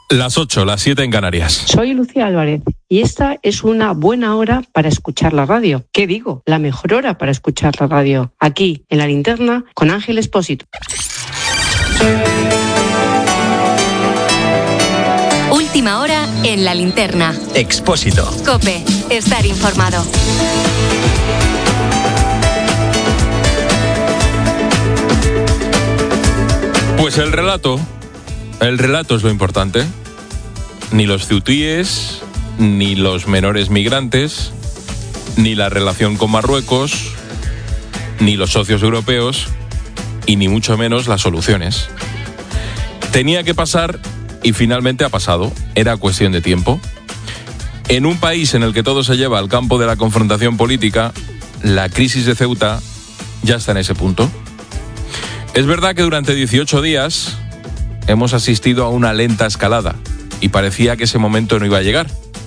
Las 8, las 7 en Canarias. Soy Lucía Álvarez y esta es una buena hora para escuchar la radio. ¿Qué digo? La mejor hora para escuchar la radio. Aquí, en La Linterna, con Ángel Expósito. Última hora en La Linterna. Expósito. COPE. Estar informado. Pues el relato es lo importante. Ni los ceutíes, ni los menores migrantes, ni la relación con Marruecos, ni los socios europeos, y ni mucho menos las soluciones. Tenía que pasar y finalmente ha pasado. Era cuestión de tiempo. En un país en el que todo se lleva al campo de la confrontación política, la crisis de Ceuta ya está en ese punto. Es verdad que durante 18 días hemos asistido a una lenta escalada y parecía que ese momento no iba a llegar.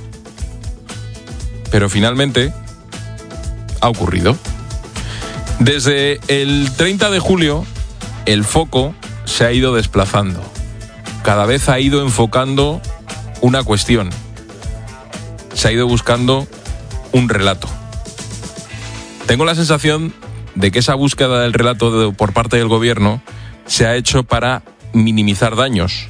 Pero finalmente ha ocurrido. Desde el 30 de julio, el foco se ha ido desplazando. Cada vez ha ido enfocando una cuestión. Se ha ido buscando un relato. Tengo la sensación de que esa búsqueda del relato por parte del gobierno se ha hecho para minimizar daños.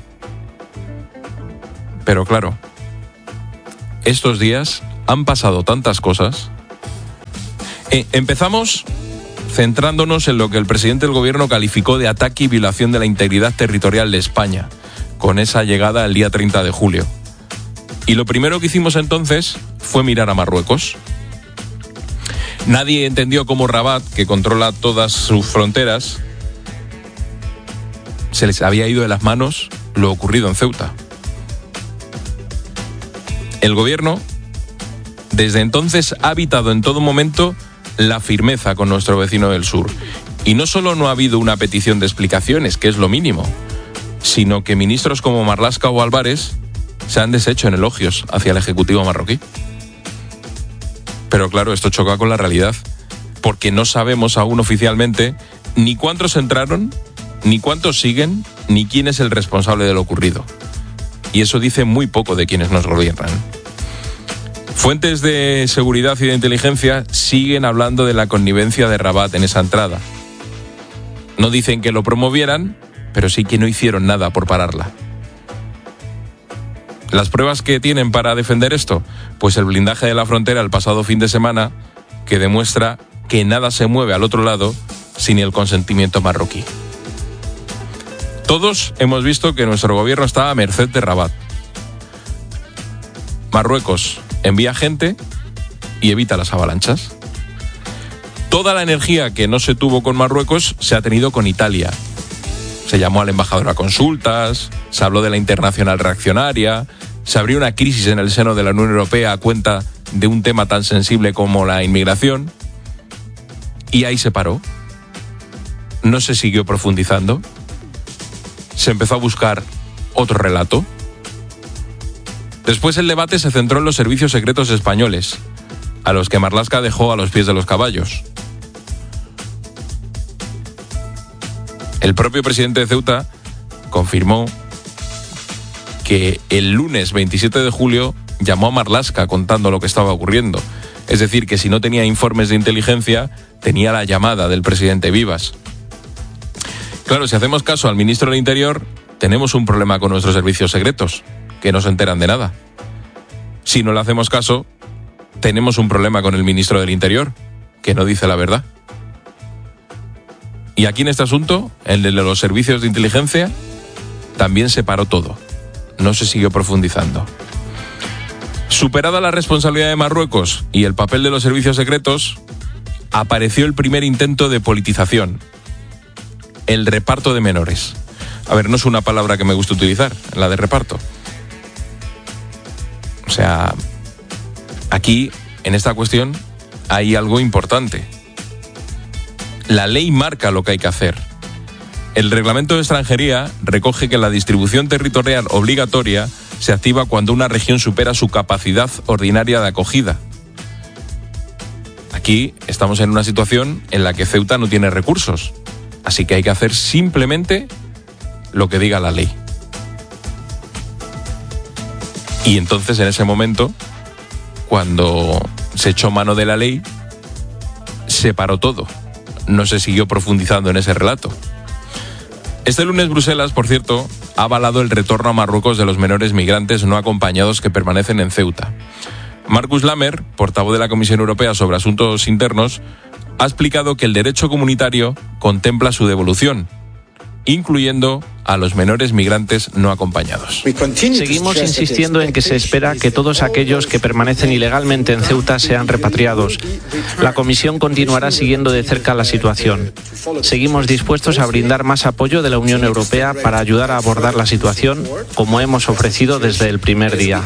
Pero claro, estos días han pasado tantas cosas. Empezamos centrándonos en lo que el presidente del gobierno calificó de ataque y violación de la integridad territorial de España, con esa llegada el día 30 de julio. Y lo primero que hicimos entonces fue mirar a Marruecos. Nadie entendió cómo Rabat, que controla todas sus fronteras, se les había ido de las manos lo ocurrido en Ceuta. El gobierno, desde entonces, ha evitado en todo momento la firmeza con nuestro vecino del sur. Y no solo no ha habido una petición de explicaciones, que es lo mínimo, sino que ministros como Marlaska o Álvarez se han deshecho en elogios hacia el ejecutivo marroquí. Pero claro, esto choca con la realidad, porque no sabemos aún oficialmente ni cuántos entraron, ni cuántos siguen, ni quién es el responsable de lo ocurrido. Y eso dice muy poco de quienes nos gobiernan. Fuentes de seguridad y de inteligencia siguen hablando de la connivencia de Rabat en esa entrada. No dicen que lo promovieran, pero sí que no hicieron nada por pararla. ¿Las pruebas que tienen para defender esto? Pues el blindaje de la frontera el pasado fin de semana, que demuestra que nada se mueve al otro lado sin el consentimiento marroquí. Todos hemos visto que nuestro gobierno está a merced de Rabat. Marruecos envía gente y evita las avalanchas. Toda la energía que no se tuvo con Marruecos se ha tenido con Italia. Se llamó al embajador a consultas, se habló de la internacional reaccionaria, se abrió una crisis en el seno de la Unión Europea a cuenta de un tema tan sensible como la inmigración. Y ahí se paró. No se siguió profundizando. Se empezó a buscar otro relato. Después el debate se centró en los servicios secretos españoles, a los que Marlaska dejó a los pies de los caballos. El propio presidente de Ceuta confirmó que el lunes 27 de julio llamó a Marlaska contando lo que estaba ocurriendo. Es decir, que si no tenía informes de inteligencia, tenía la llamada del presidente Vivas. Claro, si hacemos caso al ministro del Interior, tenemos un problema con nuestros servicios secretos, que no se enteran de nada. Si no le hacemos caso, tenemos un problema con el ministro del Interior, que no dice la verdad. Y aquí en este asunto, el de los servicios de inteligencia, también se paró todo. No se siguió profundizando. Superada la responsabilidad de Marruecos y el papel de los servicios secretos, apareció el primer intento de politización. El reparto de menores. A ver, no es una palabra que me gusta utilizar, la de reparto. O sea, aquí, en esta cuestión, hay algo importante. La ley marca lo que hay que hacer. El reglamento de extranjería recoge que la distribución territorial obligatoria se activa cuando una región supera su capacidad ordinaria de acogida. Aquí estamos en una situación en la que Ceuta no tiene recursos, así que hay que hacer simplemente lo que diga la ley. Y entonces, en ese momento, cuando se echó mano de la ley, se paró todo. No se siguió profundizando en ese relato. Este lunes Bruselas, por cierto, ha avalado el retorno a Marruecos de los menores migrantes no acompañados que permanecen en Ceuta. Markus Lammer, portavoz de la Comisión Europea sobre Asuntos Internos, ha explicado que el derecho comunitario contempla su devolución, incluyendo a los menores migrantes no acompañados. Seguimos insistiendo en que se espera que todos aquellos que permanecen ilegalmente en Ceuta sean repatriados. La Comisión continuará siguiendo de cerca la situación. Seguimos dispuestos a brindar más apoyo de la Unión Europea para ayudar a abordar la situación, como hemos ofrecido desde el primer día.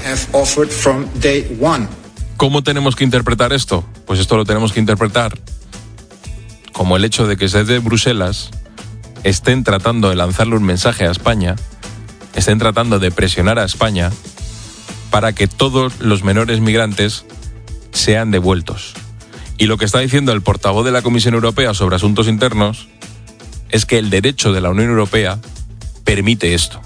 ¿Cómo tenemos que interpretar esto? Pues esto lo tenemos que interpretar como el hecho de que desde Bruselas estén tratando de lanzarle un mensaje a España, estén tratando de presionar a España para que todos los menores migrantes sean devueltos. Y lo que está diciendo el portavoz de la Comisión Europea sobre Asuntos Internos es que el derecho de la Unión Europea permite esto.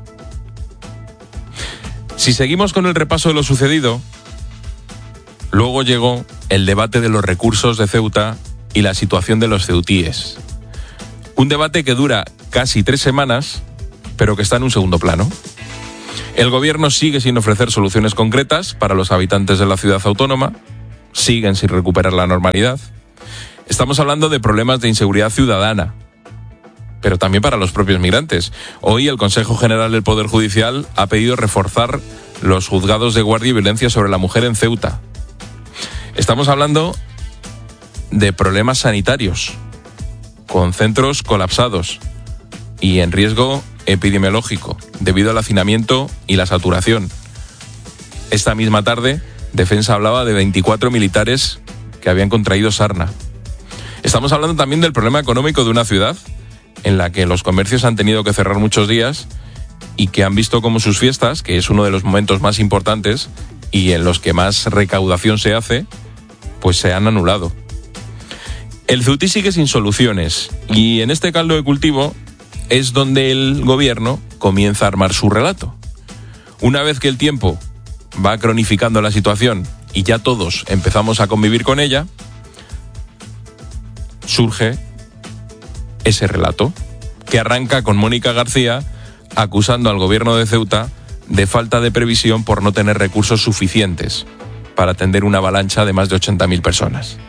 Si seguimos con el repaso de lo sucedido, luego llegó el debate de los recursos de Ceuta y la situación de los ceutíes. Un debate que dura casi 3 semanas, pero que está en un segundo plano. El gobierno sigue sin ofrecer soluciones concretas para los habitantes de la ciudad autónoma, siguen sin recuperar la normalidad. Estamos hablando de problemas de inseguridad ciudadana, pero también para los propios migrantes. Hoy el Consejo General del Poder Judicial ha pedido reforzar los juzgados de guardia y violencia sobre la mujer en Ceuta. Estamos hablando de problemas sanitarios, con centros colapsados y en riesgo epidemiológico debido al hacinamiento y la saturación. Esta misma tarde, Defensa hablaba de 24 militares que habían contraído sarna. Estamos hablando también del problema económico de una ciudad en la que los comercios han tenido que cerrar muchos días y que han visto cómo sus fiestas, que es uno de los momentos más importantes y en los que más recaudación se hace, pues se han anulado. El Ceutí sigue sin soluciones y en este caldo de cultivo es donde el gobierno comienza a armar su relato. Una vez que el tiempo va cronificando la situación y ya todos empezamos a convivir con ella, surge ese relato que arranca con Mónica García acusando al gobierno de Ceuta de falta de previsión por no tener recursos suficientes para atender una avalancha de más de 80.000 personas.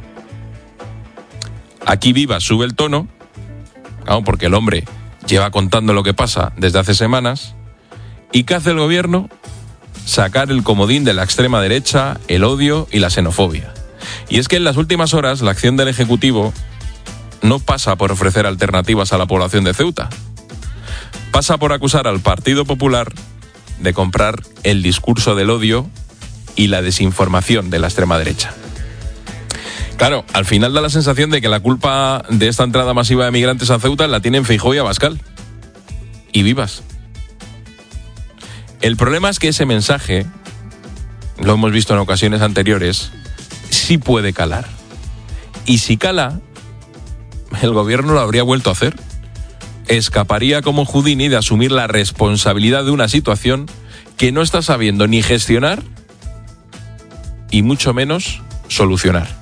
Aquí Vivas sube el tono, porque el hombre lleva contando lo que pasa desde hace semanas. ¿Y qué hace el gobierno? Sacar el comodín de la extrema derecha, el odio y la xenofobia. Y es que en las últimas horas la acción del Ejecutivo no pasa por ofrecer alternativas a la población de Ceuta. Pasa por acusar al Partido Popular de comprar el discurso del odio y la desinformación de la extrema derecha. Claro, al final da la sensación de que la culpa de esta entrada masiva de migrantes a Ceuta la tienen Feijóo y Abascal. Y Vivas. El problema es que ese mensaje, lo hemos visto en ocasiones anteriores, sí puede calar. Y si cala, el gobierno lo habría vuelto a hacer. Escaparía como Houdini de asumir la responsabilidad de una situación que no está sabiendo ni gestionar y mucho menos solucionar.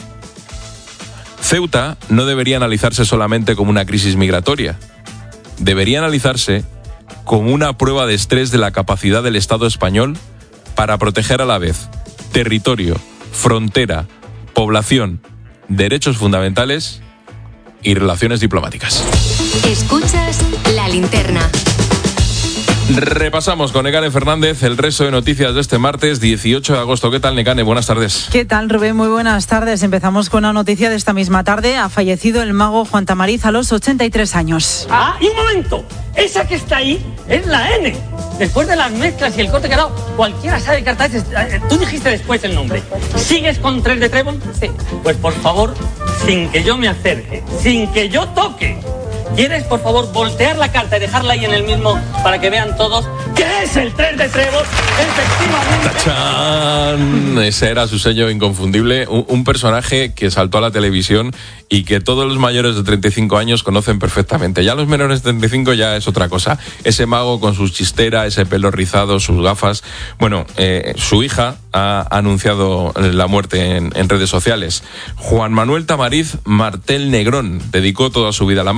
Ceuta no debería analizarse solamente como una crisis migratoria. Debería analizarse como una prueba de estrés de la capacidad del Estado español para proteger a la vez territorio, frontera, población, derechos fundamentales y relaciones diplomáticas. Escuchas La Linterna. Repasamos con Nekane Fernández el resto de noticias de este martes 18 de agosto. ¿Qué tal, Nekane? Buenas tardes. ¿Qué tal, Rubén? Muy buenas tardes. Empezamos con una noticia de esta misma tarde. Ha fallecido el mago Juan Tamariz a los 83 años. ¡Ah! ¡Y un momento! Esa que está ahí es la N. Después de las mezclas y el corte que ha dado, cualquiera sabe que es. Tú dijiste después el nombre. ¿Sigues con 3 de trébol? Sí. Pues por favor, sin que yo me acerque, sin que yo toque, ¿quieres, por favor, voltear la carta y dejarla ahí en el mismo para que vean todos que es el 3 de trébol? Efectivamente. ¡Tachán! Ese era su sello inconfundible. Un personaje que saltó a la televisión y que todos los mayores de 35 años conocen perfectamente. Ya los menores de 35 ya es otra cosa. Ese mago con su chistera, ese pelo rizado, sus gafas. Bueno, su hija ha anunciado la muerte en redes sociales. Juan Manuel Tamariz Martel Negrón dedicó toda su vida a la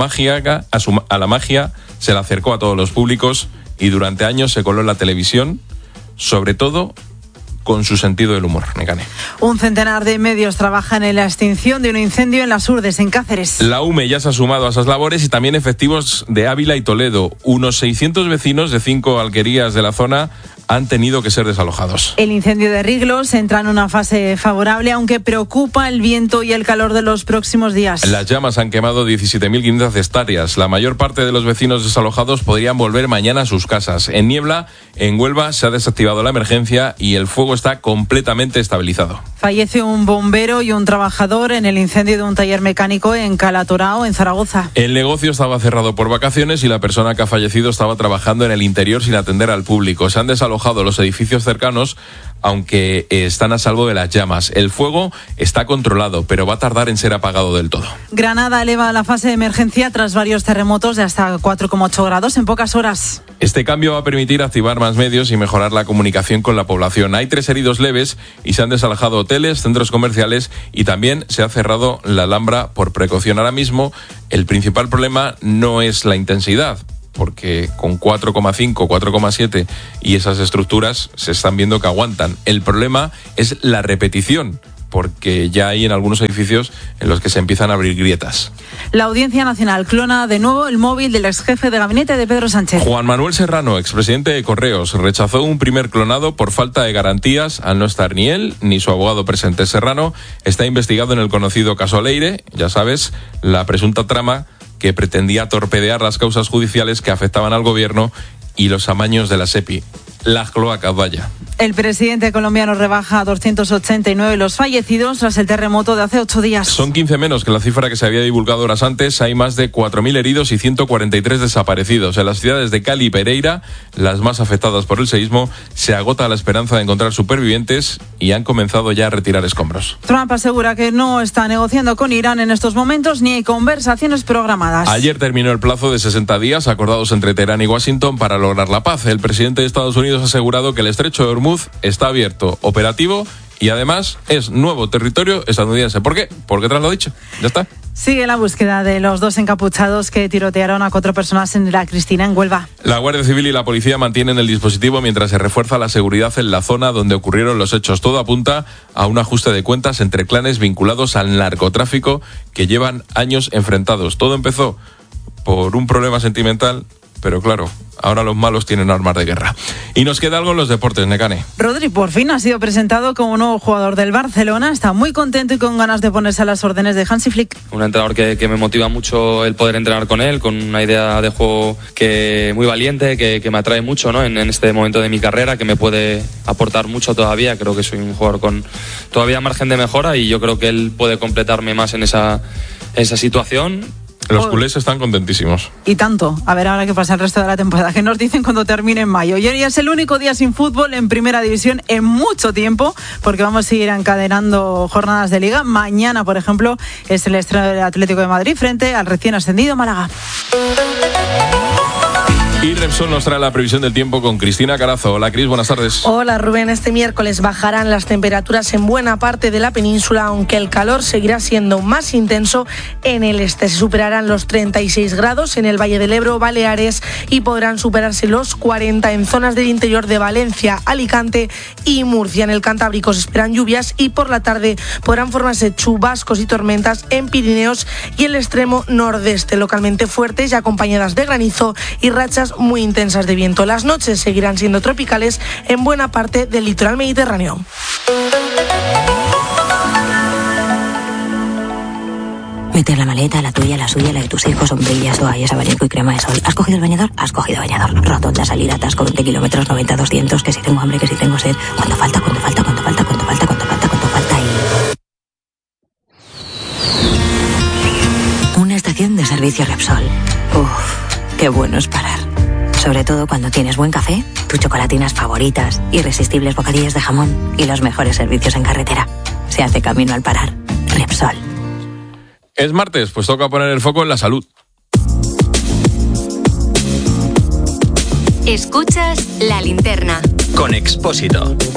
magia, se la acercó a todos los públicos y durante años se coló en la televisión, sobre todo con su sentido del humor. Nekane. Un centenar de medios trabajan en la extinción de un incendio en Las Urdes, en Cáceres. La UME ya se ha sumado a esas labores y también efectivos de Ávila y Toledo. Unos 600 vecinos de 5 alquerías de la zona han tenido que ser desalojados. El incendio de Riglos entra en una fase favorable, aunque preocupa el viento y el calor de los próximos días. Las llamas han quemado 17.500 hectáreas. La mayor parte de los vecinos desalojados podrían volver mañana a sus casas. En Niebla, en Huelva, se ha desactivado la emergencia y el fuego está completamente estabilizado. Fallece un bombero y un trabajador en el incendio de un taller mecánico en Calatorao, en Zaragoza. El negocio estaba cerrado por vacaciones y la persona que ha fallecido estaba trabajando en el interior sin atender al público. Se han desalojado los edificios cercanos, aunque están a salvo de las llamas. El fuego está controlado, pero va a tardar en ser apagado del todo. Granada eleva la fase de emergencia tras varios terremotos de hasta 4,8 grados en pocas horas. Este cambio va a permitir activar más medios y mejorar la comunicación con la población. Hay 3 heridos leves y se han desalojado hoteles, centros comerciales y también se ha cerrado la Alhambra por precaución. Ahora mismo el principal problema no es la intensidad, porque con 4,5, 4,7 y esas estructuras se están viendo que aguantan. El problema es la repetición, porque ya hay en algunos edificios en los que se empiezan a abrir grietas. La Audiencia Nacional clona de nuevo el móvil del exjefe de gabinete de Pedro Sánchez. Juan Manuel Serrano, expresidente de Correos, rechazó un primer clonado por falta de garantías al no estar ni él ni su abogado presente. Serrano está investigado en el conocido caso Leire, ya sabes, la presunta trama que pretendía torpedear las causas judiciales que afectaban al gobierno y los amaños de la SEPI. Las cloacas, vaya. El presidente colombiano rebaja a 289 los fallecidos tras el terremoto de hace 8 días. Son 15 menos que la cifra que se había divulgado horas antes. Hay más de 4.000 heridos y 143 desaparecidos. En las ciudades de Cali y Pereira, las más afectadas por el seísmo, se agota la esperanza de encontrar supervivientes y han comenzado ya a retirar escombros. Trump asegura que no está negociando con Irán en estos momentos ni hay conversaciones programadas. Ayer terminó el plazo de 60 días acordados entre Teherán y Washington para lograr la paz. El presidente de Estados Unidos ha asegurado que el estrecho de Hormuz está abierto, operativo y además es nuevo territorio estadounidense. ¿Por qué? Porque te lo he dicho. Ya está. Sigue la búsqueda de los 2 encapuchados que tirotearon a 4 personas en la Cristina, en Huelva. La Guardia Civil y la policía mantienen el dispositivo mientras se refuerza la seguridad en la zona donde ocurrieron los hechos. Todo apunta a un ajuste de cuentas entre clanes vinculados al narcotráfico que llevan años enfrentados. Todo empezó por un problema sentimental, pero claro, ahora los malos tienen armas de guerra. Y nos queda algo en los deportes, Nekane. Rodri por fin ha sido presentado como nuevo jugador del Barcelona. Está muy contento y con ganas de ponerse a las órdenes de Hansi Flick. Un entrenador que me motiva mucho el poder entrenar con él, con una idea de juego que muy valiente, que me atrae mucho, ¿no? en este momento de mi carrera, que me puede aportar mucho todavía. Creo que soy un jugador con todavía margen de mejora y yo creo que él puede completarme más en esa situación. Los culés están contentísimos. Y tanto. A ver ahora qué pasa el resto de la temporada. ¿Qué nos dicen cuando termine en mayo? Y hoy es el único día sin fútbol en Primera División en mucho tiempo, porque vamos a ir encadenando jornadas de Liga. Mañana, por ejemplo, es el estreno del Atlético de Madrid frente al recién ascendido Málaga. Y Repsol nos trae la previsión del tiempo con Cristina Carazo. Hola, Cris, buenas tardes. Hola, Rubén. Este miércoles bajarán las temperaturas en buena parte de la península, aunque el calor seguirá siendo más intenso en el este. Se superarán los 36 grados en el Valle del Ebro, Baleares, y podrán superarse los 40 en zonas del interior de Valencia, Alicante y Murcia. En el Cantábrico se esperan lluvias y por la tarde podrán formarse chubascos y tormentas en Pirineos y el extremo nordeste, localmente fuertes y acompañadas de granizo y rachas muy intensas de viento. Las noches seguirán siendo tropicales en buena parte del litoral mediterráneo. Meter la maleta, la tuya, la suya, la de tus hijos, sombrillas, toallas, abanico y crema de sol. ¿Has cogido el bañador? Has cogido bañador. Rotonda, salida, atasco, 20 kilómetros, 90, 200, que si tengo hambre, que si tengo sed. ¿Cuánto falta? ¿Cuánto falta? ¿Cuánto falta? ¿Cuánto falta? ¿Cuánto falta? ¿Cuánto falta? Y... una estación de servicio Repsol. Qué bueno es parar. Sobre todo cuando tienes buen café, tus chocolatinas favoritas, irresistibles bocadillos de jamón y los mejores servicios en carretera. Se hace camino al parar. Repsol. Es martes, pues toca poner el foco en la salud. Escuchas La Linterna. Con Expósito.